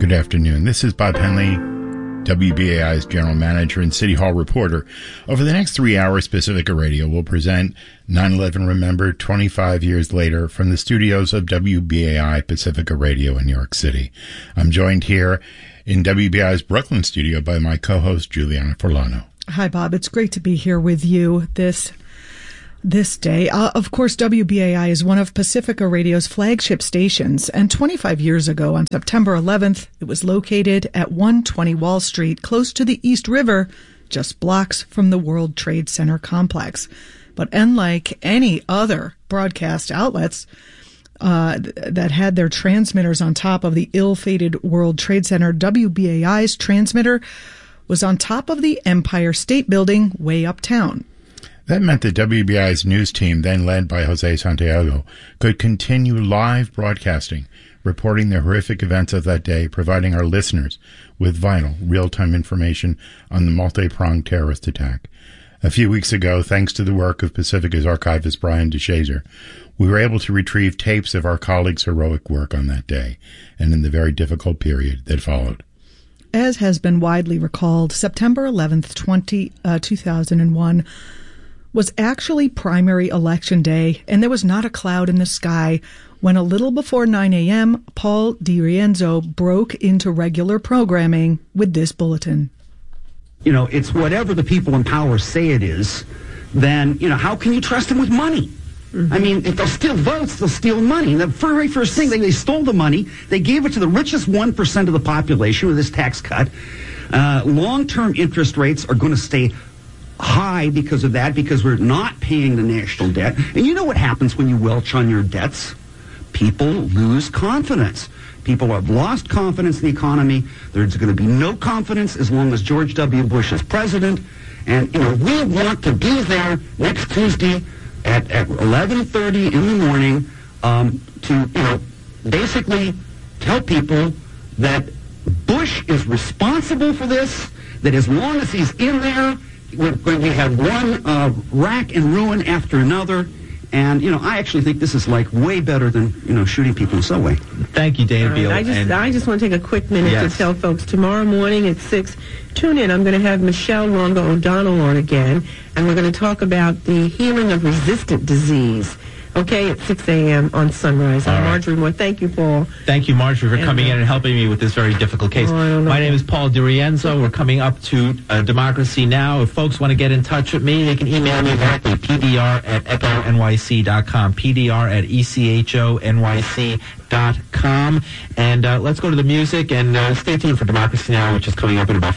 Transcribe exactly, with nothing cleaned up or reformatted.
Good afternoon. This is Bob Henley, W B A I's general manager and City Hall reporter. Over the next three hours, Pacifica Radio will present nine eleven Remembered twenty-five years later from the studios of W B A I Pacifica Radio in New York City. I'm joined here in W B A I's Brooklyn studio by my co-host, Juliana Forlano. Hi, Bob. It's great to be here with you this This day. Uh, of course, W B A I is one of Pacifica Radio's flagship stations, and twenty-five years ago, on September eleventh, it was located at one twenty Wall Street, close to the East River, just blocks from the World Trade Center complex. But unlike any other broadcast outlets uh, that had their transmitters on top of the ill-fated World Trade Center, W B A I's transmitter was on top of the Empire State Building way uptown. That meant that W B A I's news team, then led by Jose Santiago, could continue live broadcasting, reporting the horrific events of that day, providing our listeners with vital, real-time information on the multi-pronged terrorist attack. A few weeks ago, thanks to the work of Pacifica's archivist Brian DeShazer, we were able to retrieve tapes of our colleagues' heroic work on that day and in the very difficult period that followed. As has been widely recalled, September eleventh, two thousand one, was actually primary election day, and there was not a cloud in the sky when a little before nine a.m., Paul DiRienzo broke into regular programming with this bulletin. You know, it's whatever the people in power say it is, then, you know, how can you trust them with money? Mm-hmm. I mean, if they'll steal votes, they'll steal money. The very first thing, they, they stole the money. They gave it to the richest one percent of the population with this tax cut. Uh, long-term interest rates are going to stay high because of that, because we're not paying the national debt. And you know what happens when you welch on your debts? People lose confidence. People have lost confidence in the economy. There's going to be no confidence as long as George W. Bush is president. And, you know, we want to be there next Tuesday at, at eleven thirty in the morning um, to, you know, basically tell people that Bush is responsible for this, that as long as he's in there, we're going to have one uh, rack and ruin after another. And, you know, I actually think this is, like, way better than, you know, shooting people in the subway. Thank you, Dana Beal. Right. I just and I just want to take a quick minute yes. to tell folks, tomorrow morning at six, tune in. I'm going to have Michelle Longo O'Donnell on again, and we're going to talk about the healing of resistant disease. Okay, at six a.m. on Sunrise. I'm right. Marjorie Moore. Thank you, Paul. Thank you, Marjorie, for and, coming in and helping me with this very difficult case. Oh, My name is Paul DiRienzo. We're coming up to uh, Democracy Now! If folks want to get in touch with me, they can email me directly, P D R at echo N Y C dot com, P D R at E C H O N Y C dot com. And uh, let's go to the music, and uh, stay tuned for Democracy Now!, which is coming up in about